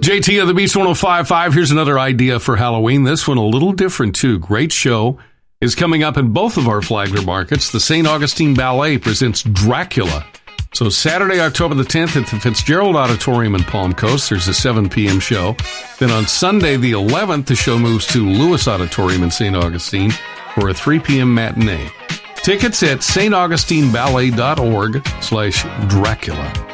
JT of the Beach 105.5. Here's another idea for Halloween. This one a little different, too. Great show is coming up in both of our Flagler markets. The St. Augustine Ballet presents Dracula. So Saturday, October the 10th at the Fitzgerald Auditorium in Palm Coast. There's a 7 p.m. show. Then on Sunday, the 11th, the show moves to Lewis Auditorium in St. Augustine for a 3 p.m. matinee. Tickets at staugustineballet.org/Dracula.